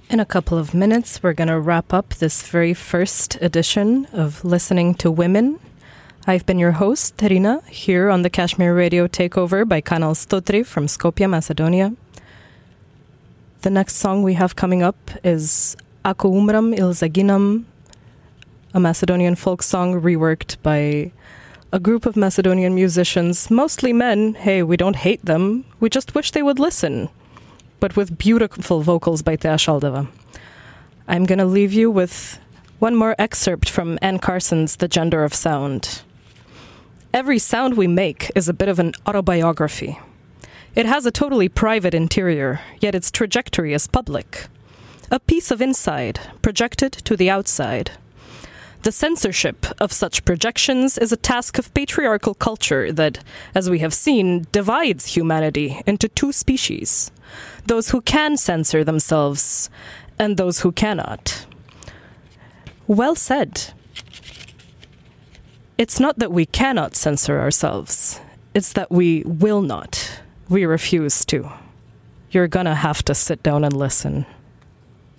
In a couple of minutes, we're going to wrap up this very first edition of Listening to Women. I've been your host, Terina, here on the Kashmir Radio Takeover by Kanal Stotri from Skopje, Macedonia. The next song we have coming up is Ako umram il zaginam, a Macedonian folk song reworked by a group of Macedonian musicians, mostly men. Hey, we don't hate them, we just wish they would listen. But with beautiful vocals by Thea Shaldova. I'm going to leave you with one more excerpt from Anne Carson's The Gender of Sound. Every sound we make is a bit of an autobiography. It has a totally private interior, yet its trajectory is public. A piece of inside, projected to the outside. The censorship of such projections is a task of patriarchal culture that, as we have seen, divides humanity into two species. Those who can censor themselves and those who cannot. Well said. It's not that we cannot censor ourselves. It's that we will not. We refuse to. You're gonna have to sit down and listen.